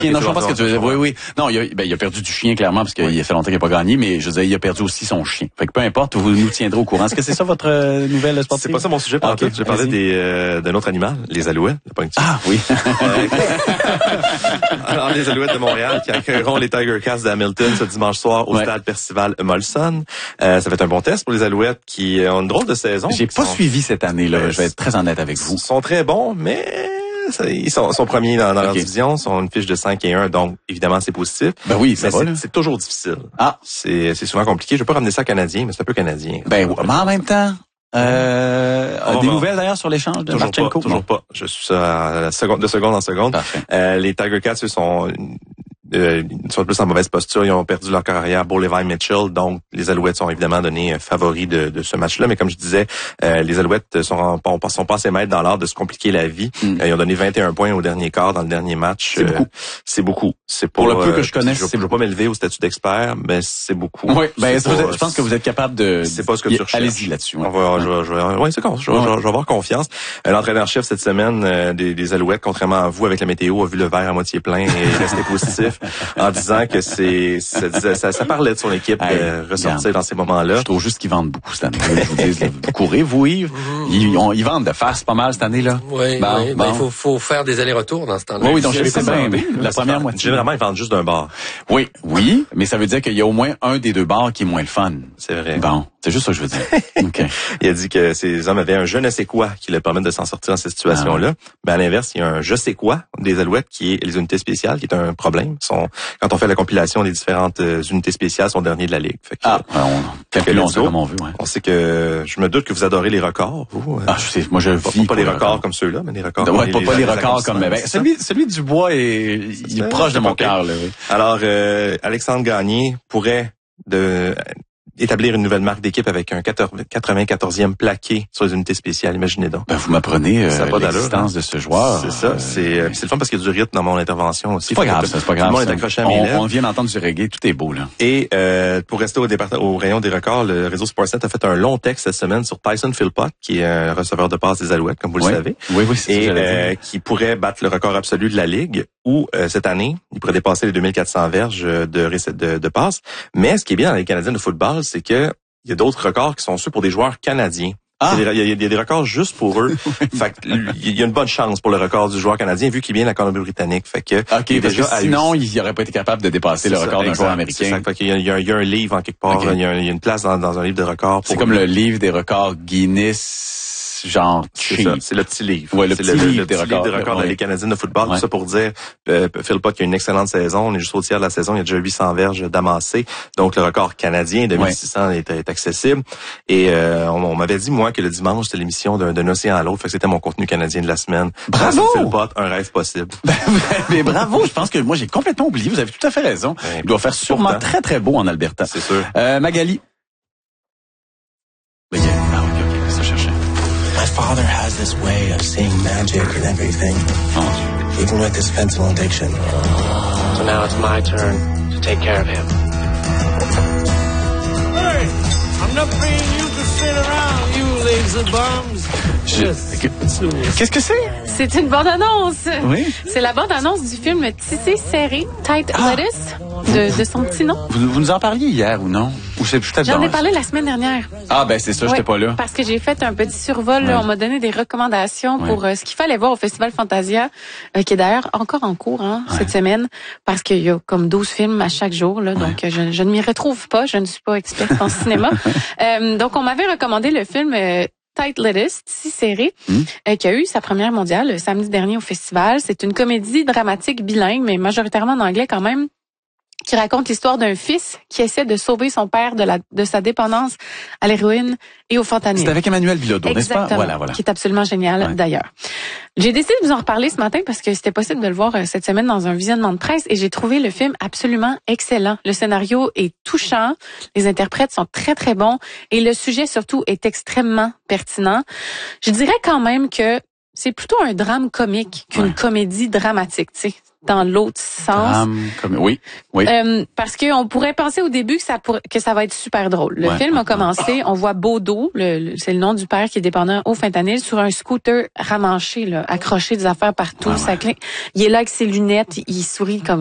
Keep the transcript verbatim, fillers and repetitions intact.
Non, je pense que tu veux dire, oui, oui. Non, il a, ben, il a perdu du chien, clairement, parce qu'il oui. a fait longtemps qu'il n'a pas gagné, mais je veux dire, il a perdu aussi son chien. Fait que peu importe, vous nous tiendrez au courant. Est-ce que c'est ça votre euh, nouvelle sportive? C'est pas ça mon sujet, par ah, okay. J'ai parlé des, euh, d'un autre animal, les alouettes. Ah, oui. Alors, les Alouettes de Montréal qui accueilleront les Tiger Cats d'Hamilton ce dimanche soir au ouais. stade Percival Molson. Euh, ça va être un bon test pour les Alouettes qui ont une drôle de saison. J'ai pas sont... suivi cette année-là, euh, je vais être très honnête avec vous. Ils sont très bons, mais ils sont, sont premiers dans, dans okay. leur division, sont une fiche de cinq et un, donc évidemment c'est positif. Ben oui, ça mais va, c'est, là. c'est toujours difficile. Ah, c'est, c'est souvent compliqué. Je vais pas ramener ça canadien, mais c'est un peu canadien. Ben, mais en même temps. Euh, oh, des bon. nouvelles d'ailleurs sur l'échange de Marchenko? Toujours non. pas. Je suis ça à seconde, de seconde en seconde. Euh, les Tiger Cats, eux, sont, euh, ils sont plus en mauvaise posture. Ils ont perdu leur carrière. Beau Levi Mitchell. Donc, les Alouettes sont évidemment donnés favoris de, de ce match-là. Mais comme je disais, euh, les Alouettes sont, sont pas assez maîtres dans l'art de se compliquer la vie. Mm. Euh, ils ont donné vingt et un points au dernier quart dans le dernier match. C'est beaucoup. Euh, c'est beaucoup. C'est pas, pour le peu que je connais. Je ne veux pas m'élever au statut d'expert, mais c'est beaucoup. Oui, ben, pas, je pense que vous êtes capable de. C'est pas ce que tu recherches. Allez-y là-dessus. Ouais. On va, ouais. je, je, ouais, c'est con. Je, ouais. je, je, je vais avoir confiance. Euh, l'entraîneur-chef cette semaine euh, des, des Alouettes, contrairement à vous avec la météo, a vu le verre à moitié plein et est resté positif en disant que c'est ça, ça, ça parlait de son équipe hey, de ressortir regarde, dans ces moments-là. Je trouve juste qu'ils vendent beaucoup cette année. Je vous dis, vous courez, vous, Yves. Ils, on, ils vendent de face pas mal cette année-là. Oui, bon, oui. Bon. Ben, il faut, faut faire des allers-retours dans ce temps-là. Oui, oui, donc je sais bien, mais la première moitié. Généralement, ils vendent juste d'un bar. Oui, oui, mais ça veut dire qu'il y a au moins un des deux bars qui est moins le fun. C'est vrai. Bon, c'est juste ça que je veux dire. Okay. Il a dit que ces hommes avaient un je ne sais quoi qui leur permet de s'en sortir dans cette situation-là. Ah ouais. Mais à l'inverse, il y a un je sais quoi des Alouettes qui est les unités spéciales, qui est un problème. Sont, quand on fait la compilation des différentes euh, unités spéciales, sont derniers de la ligue. Fait que, ah, euh, on calcule on sait comme on veut. Ouais. On sait que je me doute que vous adorez les records. Vous, ah, je sais, moi je pas, vis pas les records, records comme ceux-là, mais les records. Ouais, les, pas, les, pas les, les records comme ben, celui, celui du bois est, il est proche de mon cœur. Là, oui. Alors, euh, Alexandre Gagné pourrait de établir une nouvelle marque d'équipe avec un quatre-vingt-quatorzième plaqué sur les unités spéciales. Imaginez donc. Ben, vous m'apprenez euh, l'existence de ce joueur. C'est ça. Euh, c'est, c'est le fun parce qu'il y a du rythme dans mon intervention aussi. C'est pas grave, ça, c'est pas grave. Tout le monde est accroché à mes lèvres. On vient d'entendre du reggae, tout est beau là. Et euh, pour rester au, départ, au rayon des records, le réseau Sportsnet a fait un long texte cette semaine sur Tyson Philpott, qui est un receveur de passe des Alouettes, comme vous oui. le savez. Oui, oui, c'est Et ça, euh, qui pourrait battre le record absolu de la Ligue, où euh, cette année, il pourrait dépasser les deux mille quatre cents verges de, de, de passes. Mais ce qui est bien dans les Canadiens de football, c'est que il y a d'autres records qui sont ceux pour des joueurs canadiens. Ah. Il, y a des, il y a des records juste pour eux. Fait que, il y a une bonne chance pour le record du joueur canadien vu qu'il vient de la Colombie-Britannique. Fait que, okay, parce que sinon, il n'aurait pas été capable de dépasser le record d'un joueur américain. Ça. Fait qu'il y a, il y a, il y a un livre en quelque part. Okay. Il, y a, il y a une place dans, dans un livre de records. C'est comme le livre des records Guinness. Genre c'est, ça, c'est le petit livre. Ouais, le c'est petit le, livre le des petit records. Livre des records ouais. Des Canadiens de football. Ouais. Tout ça pour dire, euh, Philpott qui a une excellente saison. On est juste au tiers de la saison. Il y a déjà huit cents verges d'amassés. Donc, le record canadien de mille six cents ouais. est, est accessible. Et euh, on, on m'avait dit, moi, que le dimanche, c'était l'émission d'un, d'un océan à l'autre. Fait que c'était mon contenu canadien de la semaine. Bravo! Philpott, un rêve possible. Ben, mais bravo! Je pense que moi, j'ai complètement oublié. Vous avez tout à fait raison. Ouais. Il doit faire sûrement pourtant très, très beau en Alberta. C'est sûr. Euh, Magali. Okay. Ah, ok, ok. Ça cherchait. My father has this way of seeing magic in everything, oh. even with his fentanyl addiction. So now it's my turn to take care of him. Hey, I'm not paying you to sit around, you lazy bums. Je... Qu'est-ce que c'est? C'est une bande-annonce. Oui. C'est la bande-annonce du film Tissé serré, Tight ah. Lettuce, de, de son petit nom. Vous, vous nous en parliez hier ou non? Ou c'est peut-être J'en dans... ai parlé la semaine dernière. Ah, ben c'est ça, ouais, j'étais pas là. Parce que j'ai fait un petit survol. Ouais. On m'a donné des recommandations ouais. pour euh, ce qu'il fallait voir au Festival Fantasia, euh, qui est d'ailleurs encore en cours hein, ouais. cette semaine, parce qu'il y a comme douze films à chaque jour. Là, ouais. Donc, je, je ne m'y retrouve pas. Je ne suis pas experte en cinéma. Euh, donc, on m'avait recommandé le film... Euh, Tight Lettuce, Tissé serré, mmh. euh, qui a eu sa première mondiale le samedi dernier au festival. C'est une comédie dramatique bilingue, mais majoritairement en anglais quand même, qui raconte l'histoire d'un fils qui essaie de sauver son père de la de sa dépendance à l'héroïne et au fentanyl. C'est avec Emmanuel Bilodeau, n'est-ce pas? Voilà, voilà. Qui est absolument génial, ouais. d'ailleurs. J'ai décidé de vous en reparler ce matin parce que c'était possible de le voir cette semaine dans un visionnement de presse et j'ai trouvé le film absolument excellent. Le scénario est touchant, les interprètes sont très, très bons et le sujet surtout est extrêmement pertinent. Je dirais quand même que c'est plutôt un drame comique qu'une ouais. comédie dramatique, tu sais, dans l'autre sens. Drame, comme oui, oui. Euh, parce que on pourrait penser au début que ça pourrait, que ça va être super drôle. Le ouais. film a commencé, on voit Bodo, le, le, c'est le nom du père qui est dépendant au fentanyl, sur un scooter ramanché, là, accroché des affaires partout. Ouais, ça ouais. Il est là avec ses lunettes, il sourit comme